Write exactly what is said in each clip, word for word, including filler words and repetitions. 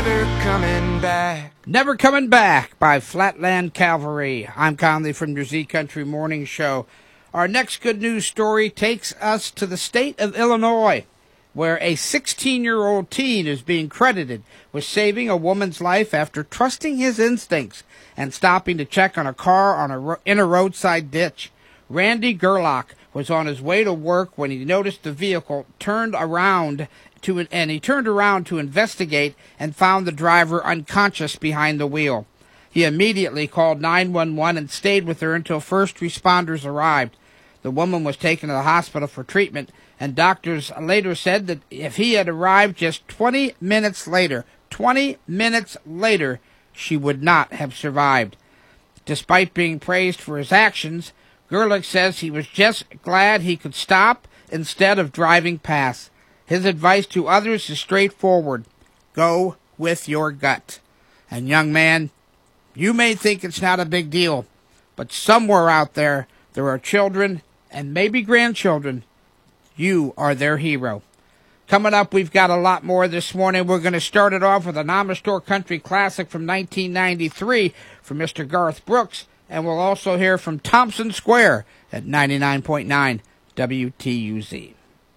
never coming back. Never Coming Back by Flatland Cavalry. I'm Conley from your Z Country Morning Show. Our next good news story takes us to the state of Illinois, where a sixteen-year-old teen is being credited with saving a woman's life after trusting his instincts and stopping to check on a car on a ro- in a roadside ditch. Randy Gerlach was on his way to work when he noticed the vehicle turned around to and he turned around to investigate and found the driver unconscious behind the wheel. He immediately called nine one one and stayed with her until first responders arrived. The woman was taken to the hospital for treatment, and doctors later said that if he had arrived just twenty minutes later, twenty minutes later, she would not have survived. Despite being praised for his actions, Gerlich says he was just glad he could stop instead of driving past. His advice to others is straightforward. Go with your gut. And young man, you may think it's not a big deal, but somewhere out there, there are children and maybe grandchildren. You are their hero. Coming up, we've got a lot more this morning. We're going to start it off with an Amistore Country Classic from nineteen ninety-three from Mister Garth Brooks, and we'll also hear from Thompson Square at ninety-nine point nine W T U Z.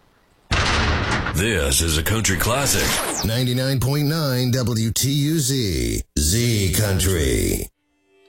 This is a country classic. ninety-nine point nine W T U Z. Z Country.